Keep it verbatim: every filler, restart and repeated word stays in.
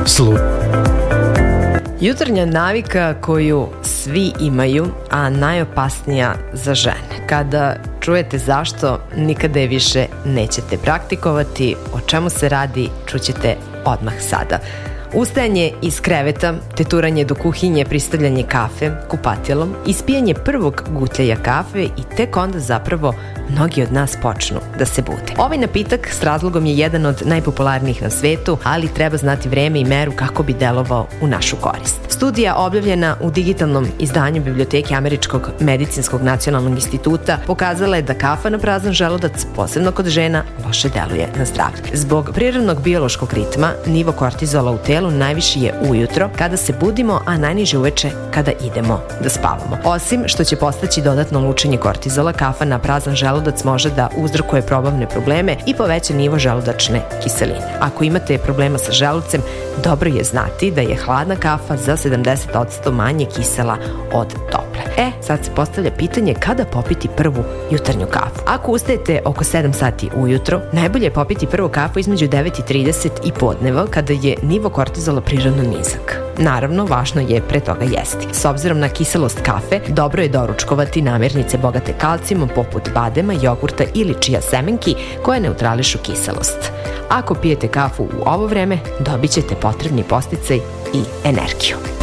Slu... Jutarnja navika koju svi imaju, a najopasnija za žene. Kada čujete zašto, nikada je više nećete praktikovati. O čemu se radi, čućete odmah sada. Ustajanje iz kreveta, teturanje do kuhinje, pristavljanje kafe, kupatilom, ispijanje prvog gutljaja kafe i tek onda zapravo mnogi od nas počnu da se bude. Ovaj napitak s razlogom je jedan od najpopularnijih na svetu, ali treba znati vreme i meru kako bi delovao u našu korist. Studija objavljena u digitalnom izdanju Biblioteke Američkog medicinskog nacionalnog instituta pokazala je da kafa na prazan želudac, posebno kod žena, loše deluje na zdravlje. Zbog prirodnog biološkog ritma, nivo kortizola u telu najviši je ujutro kada se budimo, a najniže uveče kada idemo da spavamo. Osim što će postaći dodatno lučenje kortizola, kafa na prazan želudac može da uzrokuje probavne probleme i poveća nivo želudačne kiseline. Ako imate problema sa želucem, dobro je znati da je hladna kafa za sedamdeset posto manje kisela od tople. E, sad se postavlja pitanje kada popiti prvu jutarnju kafu. Ako ustajete oko sedam sati ujutro, najbolje je popiti prvu kafu između devet i trideset i podneva kada je nivo kortizola prirodno nizak. Naravno, važno je pre toga jesti. S obzirom na kiselost kafe, dobro je doručkovati namirnice bogate kalcijumom poput badema, jogurta ili čija semenki koje neutrališu kiselost. Ako pijete kafu u ovo vreme, dobit ćete potrebni podsticaj i energiju.